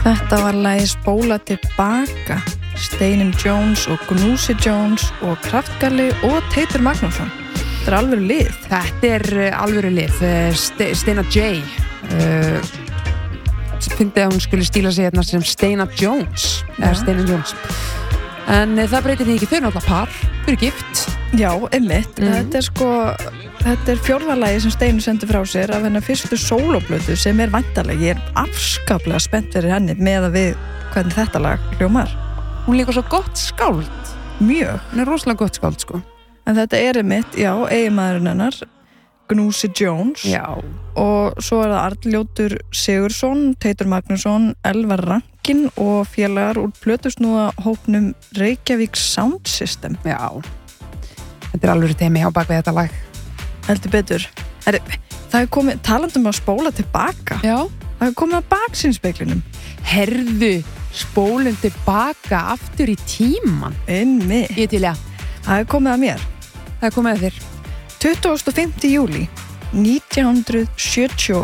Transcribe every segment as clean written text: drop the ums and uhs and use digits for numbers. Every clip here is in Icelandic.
Þetta var lagið Spóla tilbaka, Steinum Jones og Gnúsi Jones og Kraftgalli og Teitur Magnússon. Þetta alvöru lið. Þetta alvöru lið. Steina J. Fyndi að hún skulle stíla sig hérna sem Steina Jones. Steina Jones. En það breytir því ekki, þau náttúrulega par, þau eru gift. Já, einmitt. Þetta fjórða lagi sem Steinu sendi frá sér af hennar fyrstu sólóplötu sem væntanleg. Ég afskaplega spennt fyrir henni með að við hvernig þetta lag hljómar. Hún líka svo gott skáld. Mjög. Hún rosalega gott skáld, sko. En þetta einmitt, já, eiginmaðurinn hennar, Gnúsi Jones. Já. Og svo það Arnljótur Sigurðsson, Teitur Magnússon, Elvar Rankin og félagar úr plötusnúða hópnum Reykjavík Sound System. Já. Þetta alvöru teimi á bak við þetta lag. Heldur betur. Það komið, talandum að spóla tilbaka. Já. Það komið að baksýnspeglinum. Herðu, spólum tilbaka aftur í tíman. Einmitt. Ég til, já. Það komið að mér. Það komið að þér. 25. júlí 1976.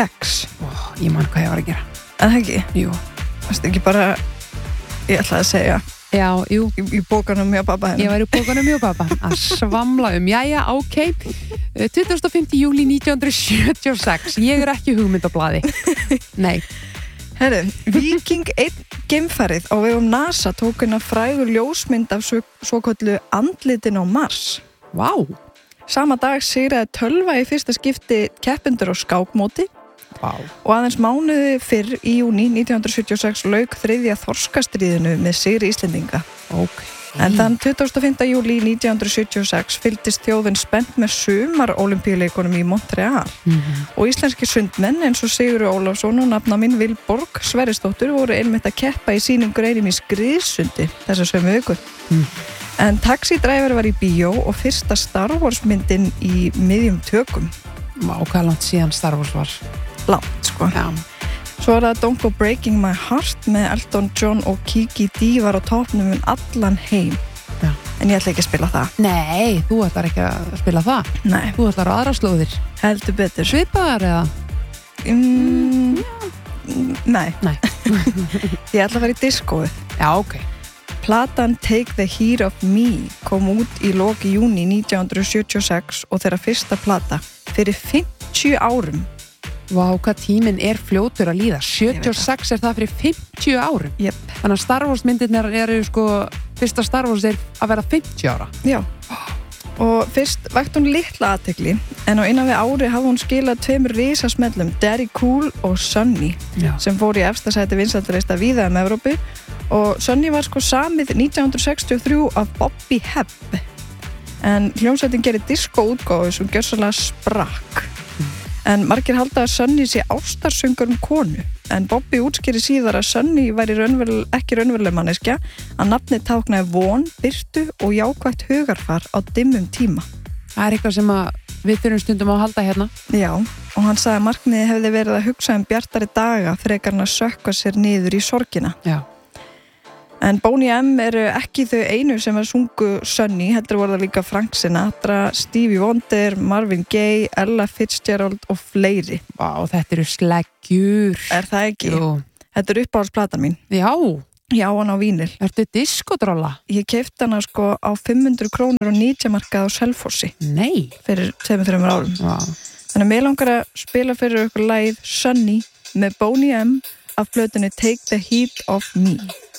Ég man hvað ég var að gera. En það ekki? Jú. Það er ekki bara, ég ætlaði að segja. Já, jú. Í bókanum hjá pappa hennar. Ég var í bókanum hjá pappa að svamla jæja, ok. 25. júlí 1976. Ég ekki hugmyndablaði. Nei. Herru, Viking 1 geimfarið á vegum NASA tók hennar frægur ljósmynd af svoköllu andlitin á Mars. Vá. Sama dag sigraði tölva í fyrsta skipti keppendur á skákmóti. Vá. Og aðeins mánuði fyrr í júní 1976 lauk þriðja þorskastríðinu með sigri Íslendinga. Ok. En þann 25. júlí 1976 fylgdist þjóðin spennt með sumar-ólympíuleikunum í Montreal. Og íslenski sundmenn eins og Sigurður Ólafsson og nafnaminn Vilborg Sverrisdóttur voru einmitt að keppa í sínum greinum í skriðsundi þessa sömu viku. En Taxi Driver var í bíó og fyrsta Star Wars myndin í miðjum tökum. Vá, hvað langt síðan Star Wars var? Langt, sko. Já. Svo var það Don't Go Breaking My Heart með Elton John og Kiki D var á toppnum allan heim. Já. En ég ætla ekki að spila það. Nei, þú ætlar ekki að spila það. Nei. Þú ætlar á aðra slóðir. Heldur betur. Svipaðar eða? Nei. Nei. Ég ætla að fara í diskóið. Já, ok. Platan Take the Heat of Me kom út í loki júní 1976 og þeirra fyrsta plata fyrir 50 árum. Vá, hvað tíminn fljótur að líða. 76 það fyrir 50 árum. Jep. Þannig að Star Wars myndirnar sko, fyrsta Star Wars að vera 50 ára. Já. Og fyrst vakti hún litla athygli, en á innan við ári hafði hún skilað 2 risasmellum, Daddy Cool og Sunny, sem fór í efsta sæti vinsældarlista víða Evrópu. Og Sunny var sko samið 1963 af Bobby Hebb. En hljómsveitin gerir diskóútgáfu sem gjörsamlega sprakk. En margir halda að Sunny sé ástarsöngur konu, en Bobby útskýri síðar að Sunny væri ekki raunveruleg manneskja, að nafnið táknaði von, birtu og jákvætt hugarfar á dimmum tíma. Það eitthvað sem við þurfum stundum á að halda hérna. Já, og hann sagði að markmiðið hefði verið að hugsa bjartari daga frekar en að sökkva sér niður í sorgina. Já. En Boney M eru ekki þau einu sem sungu Sunny, heldur voru það líka Frank Sinatra, Stevie Wonder, Marvin Gaye, Ella Fitzgerald og fleiri. Vá, þetta eru sleggjur. Er það ekki? Jú. Þetta uppáhaldsplatan mín. Já. Já, hann á vínil. Ertu diskodrolla? Ég keypti hana sko á 500 krónur og 90 markað á Selfossi. Nei. Fyrir 2-3 árum. Vá. Þannig að mig langar að spila fyrir ykkur lagið Sunny með Boney M af plötunni Take the Heat of Me.